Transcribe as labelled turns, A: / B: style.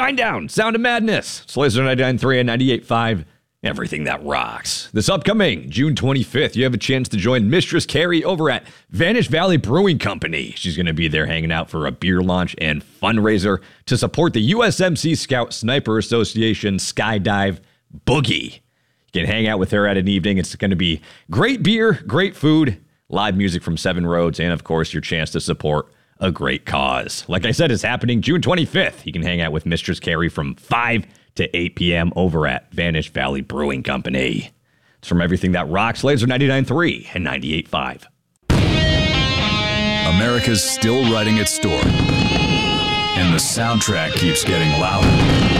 A: Shinedown, Sound of Madness. It's Laser 99.3 and 98.5. Everything that rocks. This upcoming June 25th, you have a chance to join Mistress Carrie over at Vanish Valley Brewing Company. She's going to be there hanging out for a beer launch and fundraiser to support the USMC Scout Sniper Association Skydive Boogie. You can hang out with her at an evening. It's going to be great beer, great food, live music from Seven Roads, and of course, your chance to support a great cause. Like I said, it's happening June 25th. You can hang out with Mistress Carrie from 5 to 8 p.m. over at Vanish Valley Brewing Company. It's from Everything That Rocks, Laser 99.3 and 98.5.
B: America's still writing its story, and the soundtrack keeps getting louder.